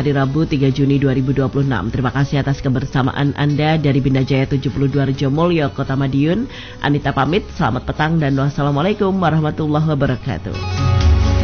hari Rabu 3 Juni 2026. Terima kasih atas kebersamaan Anda dari Bina Jaya 72 Rejomulyo, Kota Madiun. Anita pamit, selamat petang dan wassalamualaikum warahmatullahi wabarakatuh.